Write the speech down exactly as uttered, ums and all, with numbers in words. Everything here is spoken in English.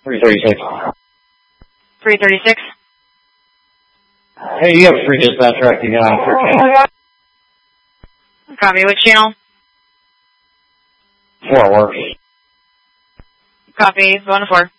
three thirty-six. three thirty-six. Hey, you have a free dispatch acting on thirteen. Copy. Which channel? Four works. Copy. One to four.